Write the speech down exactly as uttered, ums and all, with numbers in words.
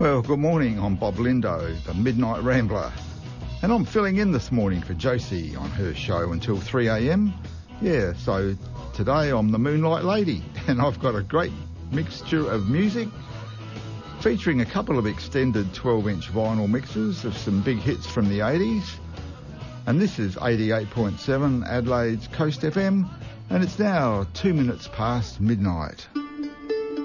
Well, good morning. I'm Bob Lindo, the Midnight Rambler. And I'm filling in this morning for Josie on her show until three a.m. Yeah, so today I'm the Moonlight Lady, and I've got a great mixture of music featuring a couple of extended twelve-inch vinyl mixes of some big hits from the eighties. And this is eighty-eight point seven Adelaide's Coast F M, and it's now two minutes past midnight.